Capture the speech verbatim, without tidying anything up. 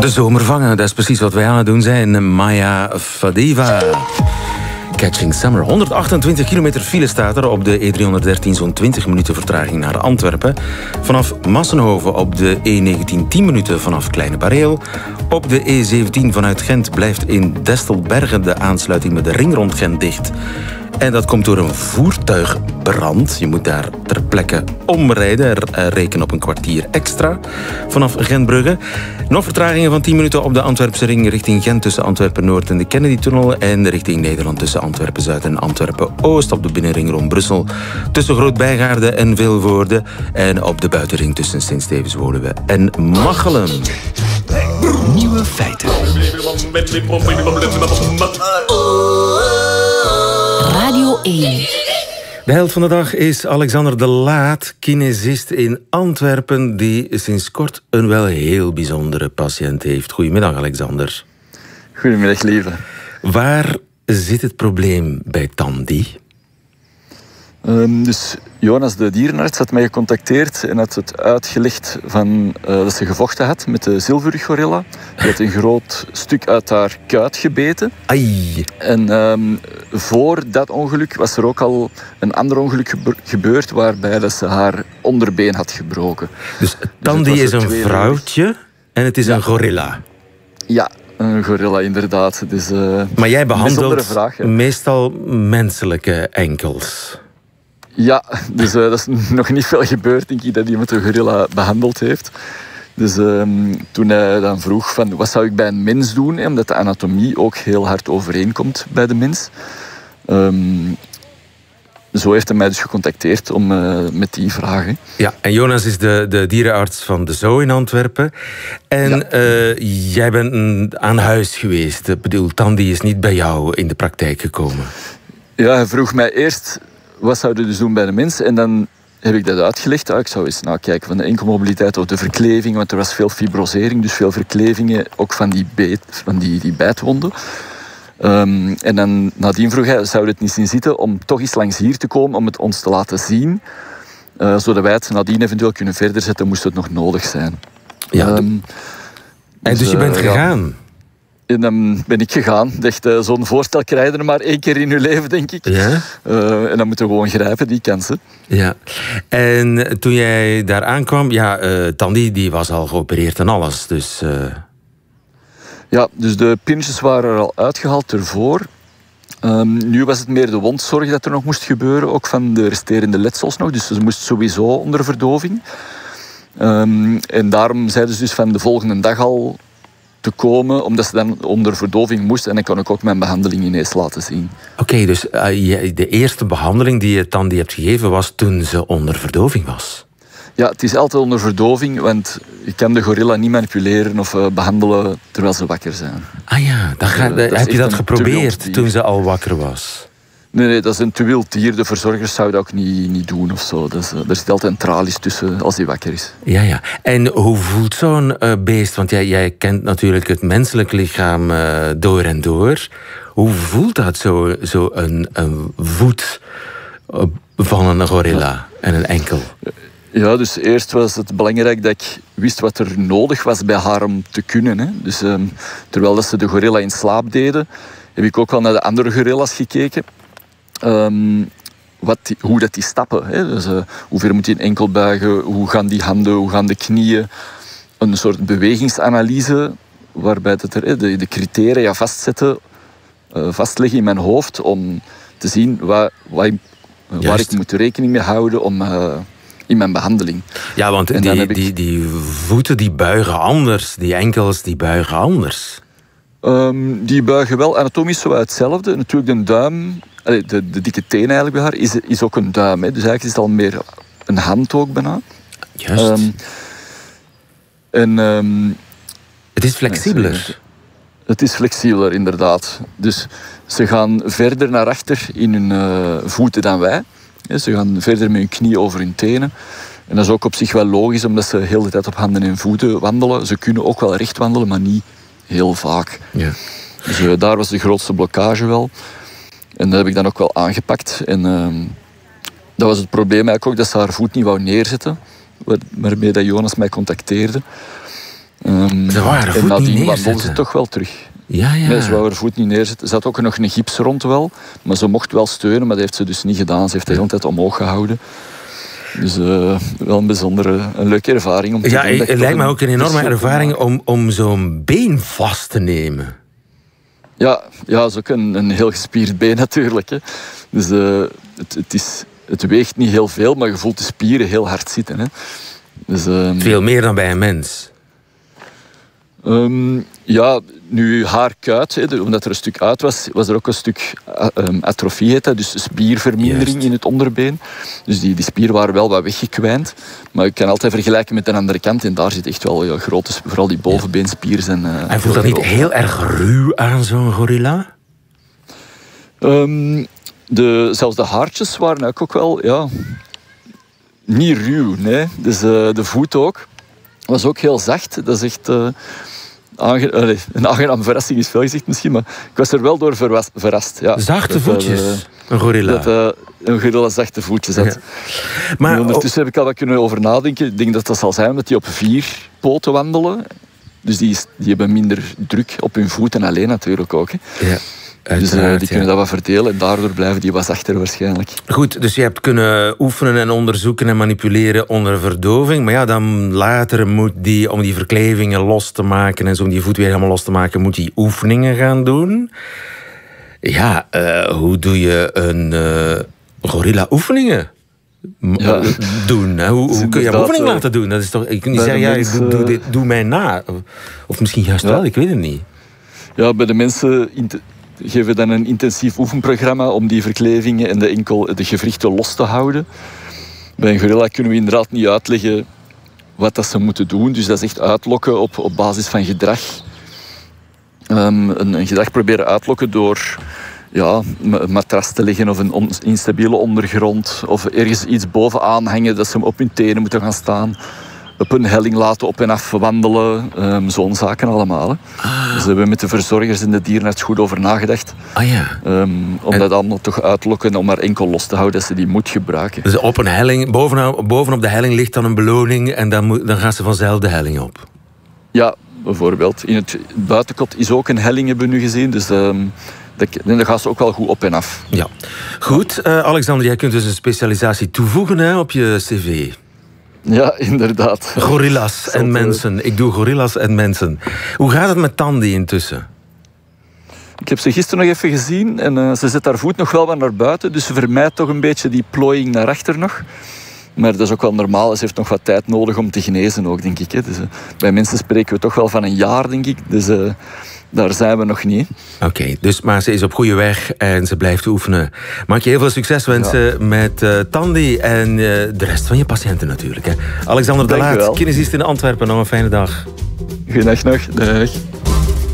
De zomer vangen, dat is precies wat wij aan het doen zijn. Maya Fadeva. Catching Summer. honderdachtentwintig kilometer file staat er op de E driehonderddertien, zo'n twintig minuten vertraging naar Antwerpen. Vanaf Massenhoven op de E negentien tien minuten vanaf Kleine Bareel. Op de E zeventien vanuit Gent blijft in Destelbergen de aansluiting met de ring rond Gent dicht. En dat komt door een voertuigbrand. Je moet daar ter plekke omrijden. Reken op een kwartier extra vanaf Gentbrugge. Nog vertragingen van tien minuten op de Antwerpse ring richting Gent tussen Antwerpen-Noord en de Kennedy-tunnel. En richting Nederland tussen Antwerpen-Zuid en Antwerpen-Oost. Op de binnenring rond Brussel tussen Groot-Bijgaarde en Vilvoorde. En op de buitenring tussen Sint-Stevens-Woluwe en Machelen. Nieuwe feiten. Radio één. De held van de dag is Alexander de Laat, kinesist in Antwerpen, die sinds kort een wel heel bijzondere patiënt heeft. Goedemiddag, Alexander. Goedemiddag, lieve. Waar zit het probleem bij Tandy? Um, dus Jonas, de dierenarts, had mij gecontacteerd en had het uitgelegd van, uh, dat ze gevochten had met de zilverruggorilla. Die had een groot stuk uit haar kuit gebeten. Ai. En um, voor dat ongeluk was er ook al een ander ongeluk gebe- gebeurd waarbij dat ze haar onderbeen had gebroken. Dus Tandy dus is een vrouwtje en het is ja. een gorilla. Ja, een gorilla inderdaad. Dus, uh, Maar jij behandelt vraag, meestal menselijke enkels. Ja, dus uh, dat is nog niet veel gebeurd, denk ik, dat iemand een gorilla behandeld heeft. Dus um, toen hij dan vroeg van wat zou ik bij een mens doen, hè, omdat de anatomie ook heel hard overeenkomt bij de mens. Um, zo heeft hij mij dus gecontacteerd om, uh, met die vragen. Ja, en Jonas is de, de dierenarts van de Zoo in Antwerpen. En ja. uh, jij bent aan huis geweest. Ik bedoel, Tandy is niet bij jou in de praktijk gekomen. Ja, hij vroeg mij eerst wat zou je dus doen bij de mens? En dan heb ik dat uitgelegd. Ik zou eens nou, kijken van de enkelmobiliteit of de verkleving, want er was veel fibrosering, dus veel verklevingen, ook van die, beet, van die, die bijtwonden. Um, en dan nadien vroeg hij, zou het niet zien zitten om toch eens langs hier te komen om het ons te laten zien, uh, zodat wij het nadien eventueel kunnen verder zetten, moest het nog nodig zijn. Ja, um, en dus, dus je bent uh, gegaan? Ja. En dan ben ik gegaan. Dacht, uh, zo'n voorstel krijg je er maar één keer in je leven, denk ik. Ja? Uh, en dan moeten we gewoon grijpen, die kansen. Ja. En toen jij daar aankwam, ja, uh, Tandy die was al geopereerd en alles. Dus, uh... Ja, dus de pintjes waren er al uitgehaald ervoor. Um, nu was het meer de wondzorg dat er nog moest gebeuren, ook van de resterende letsels nog. Dus ze moest sowieso onder verdoving. Um, en daarom zeiden ze dus van de volgende dag al te komen, omdat ze dan onder verdoving moest. En dan kon ik ook mijn behandeling ineens laten zien. Oké, okay, dus uh, de eerste behandeling die je Tandy hebt gegeven was toen ze onder verdoving was? Ja, het is altijd onder verdoving, want je kan de gorilla niet manipuleren of uh, behandelen terwijl ze wakker zijn. Ah ja, dan ga, uh, heb je dat geprobeerd toen ze al wakker was? Nee, nee, dat is een te wild dier. De verzorgers zouden dat ook niet, niet doen of zo. Dus, uh, er zit altijd een tralies tussen als hij wakker is. Ja, ja. En hoe voelt zo'n uh, beest? Want jij, jij kent natuurlijk het menselijk lichaam uh, door en door. Hoe voelt dat, zo, zo een, een voet uh, van een gorilla ja. en een enkel? Ja, dus eerst was het belangrijk dat ik wist wat er nodig was bij haar om te kunnen. Hè. Dus um, terwijl dat ze de gorilla in slaap deden, heb ik ook wel naar de andere gorilla's gekeken. Um, wat die, hoe dat die stappen. Hè. Dus, uh, hoe ver moet die een enkel buigen? Hoe gaan die handen? Hoe gaan de knieën? Een soort bewegingsanalyse waarbij dat er, de, de criteria vastzetten, uh, vastleggen in mijn hoofd om te zien waar, waar, waar ik moet rekening mee houden om, uh, in mijn behandeling. Ja, want die, ik... die, die voeten die buigen anders, die enkels die buigen anders. Um, die buigen wel anatomisch zo hetzelfde. Natuurlijk de duim, de, de dikke teen eigenlijk bij haar, is, is ook een duim. Hè. Dus eigenlijk is het al meer een hand ook bijna. Juist. Um, en, um, het is flexibeler. Het is flexibeler, inderdaad. Dus ze gaan verder naar achter in hun uh, voeten dan wij. Ze gaan verder met hun knieën over hun tenen. En dat is ook op zich wel logisch, omdat ze de hele tijd op handen en voeten wandelen. Ze kunnen ook wel recht wandelen, maar niet heel vaak. Ja. Dus uh, daar was de grootste blokkage wel. En dat heb ik dan ook wel aangepakt. En uh, dat was het probleem eigenlijk ook, dat ze haar voet niet wou neerzetten. Waarmee dat Jonas mij contacteerde. Um, Ze wou haar voet en nadien niet wandelde neerzetten. ze toch wel terug. Ja, ja. Nee, ze wou haar voet niet neerzetten. Ze had ook nog een gips rond wel. Maar ze mocht wel steunen, maar dat heeft ze dus niet gedaan. Ze heeft de hele tijd omhoog gehouden. Dus uh, wel een bijzondere, een leuke ervaring om te ja, doen. het lijkt me ook een enorme ervaring om, om zo'n been vast te nemen. Ja, ja, dat is ook een, een heel gespierd been natuurlijk. Hè. Dus uh, het, het, is, het weegt niet heel veel, maar je voelt de spieren heel hard zitten. Hè. Dus, um, Veel meer dan bij een mens. Um, ja, nu haar kuit, hè, omdat er een stuk uit was, was er ook een stuk uh, um, atrofie, heet dat, dus spiervermindering Juist. in het onderbeen. Dus die, die spieren waren wel wat weggekwijnd. Maar ik kan altijd vergelijken met de andere kant. En daar zit echt wel ja, grote, vooral die bovenbeenspieren. Zijn, uh, en voelt dat niet heel erg ruw aan zo'n gorilla? Um, de, zelfs de haartjes waren ook wel ja, niet ruw. Nee. Dus uh, de voet ook. Was ook heel zacht. Dat is echt... Uh, Aange- Allee, een aangename verrassing is veel gezegd misschien, maar ik was er wel door verwas- verrast. Ja. Zachte dat, voetjes, uh, een gorilla. Dat uh, een gorilla zachte voetjes had. Ja. Maar ondertussen heb ik al wat kunnen over nadenken. Ik denk dat dat zal zijn omdat die op vier poten wandelen. Dus die, die hebben minder druk op hun voeten alleen natuurlijk ook. Hè. Ja. Dus uh, die kunnen ja. dat wat verdelen en daardoor blijven die wat zachter waarschijnlijk. Goed, dus je hebt kunnen oefenen en onderzoeken en manipuleren onder verdoving. Maar ja, dan later moet die, om die verklevingen los te maken en zo om die voet weer helemaal los te maken, moet die oefeningen gaan doen. Ja, uh, hoe doe je een uh, gorilla oefeningen ja. doen? Hè? Hoe, hoe kun je een oefening laten doen? Dat is toch, ik kan niet zeggen, ja, mensen... doe, doe, dit, doe mij na. Of misschien juist ja. wel, ik weet het niet. Ja, bij de mensen... geven we dan een intensief oefenprogramma om die verklevingen en de, enkel, de gewrichten los te houden. Bij een gorilla kunnen we inderdaad niet uitleggen wat dat ze moeten doen. Dus dat is echt uitlokken op, op basis van gedrag. Um, een, een gedrag proberen uitlokken door ja, een matras te leggen of een on, instabiele ondergrond. Of ergens iets bovenaan hangen dat ze op hun tenen moeten gaan staan. Op een helling laten op en af wandelen. Um, zo'n zaken allemaal. Hè. Ah. Dus we hebben met de verzorgers en de dierenarts goed over nagedacht. Ah, ja. um, om en... dat allemaal toch uit te lokken, om maar enkel los te houden dat ze die moet gebruiken. Dus op een helling, bovenop, bovenop de helling ligt dan een beloning en dan, moet, dan gaan ze vanzelf de helling op? Ja, bijvoorbeeld. In het buitenkot is ook een helling, hebben we nu gezien. Dus um, dan gaan ze ook wel goed op en af. Ja. Goed, uh, Alexander, jij kunt dus een specialisatie toevoegen hè, op je cv. Ja, inderdaad. Gorillas en mensen. Ik doe gorillas en mensen. Hoe gaat het met Tandy intussen? Ik heb ze gisteren nog even gezien en uh, ze zet haar voet nog wel wat naar buiten. Dus ze vermijdt toch een beetje die plooiing naar achter nog. Maar dat is ook wel normaal. Ze heeft nog wat tijd nodig om te genezen ook, denk ik. Hè. Dus, uh, bij mensen spreken we toch wel van een jaar, denk ik. Dus uh, daar zijn we nog niet. Oké, okay, dus maar ze is op goede weg en ze blijft oefenen. Mag ik je heel veel succes wensen ja. met uh, Tandy en uh, de rest van je patiënten natuurlijk. Hè. Alexander de Laat, kinesist in Antwerpen. Nog een fijne dag. Goedendag nog. Dag.